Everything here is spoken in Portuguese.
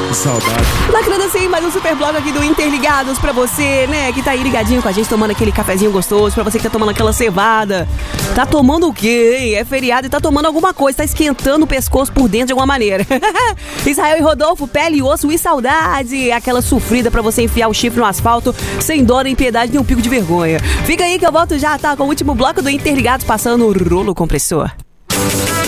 Que saudade. Lacrando assim, mais um super bloco aqui do Interligados pra você, né? Que tá aí ligadinho com a gente, tomando aquele cafezinho gostoso. Pra você que tá tomando aquela cevada. Tá tomando o quê, hein? É feriado e tá tomando alguma coisa. Tá esquentando o pescoço por dentro de alguma maneira. Israel e Rodolfo, pele, osso e saudade. Aquela sofrida pra você enfiar o chifre no asfalto sem dó nem piedade nem um pico de vergonha. Fica aí que eu volto já, tá? Com o último bloco do Interligados passando o rolo compressor.